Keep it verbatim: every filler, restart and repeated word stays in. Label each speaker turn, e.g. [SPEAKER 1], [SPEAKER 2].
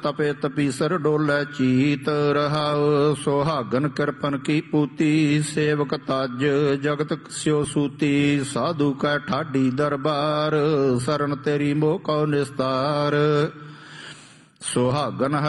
[SPEAKER 1] ਤਪੇ ਤਪੀਸਰ ਡੋਲੇ ਚੀਤ ਰਹਾਉ। ਸੁਹਾਗਨ ਕਿਰਪਨ ਕੀ ਪੂਤੀ ਸੇਵਕ ਤਜ ਜਗਤ ਸਿਓ ਸੂਤੀ। ਸਾਧੂ ਕੈ ਠਾਡੀ ਦਰਬਾਰ ਸਰਨ ਤੇਰੀ ਮੋਹ ਕਉ ਨਿਸਤਾਰ। ਸੁਹਾਗਨ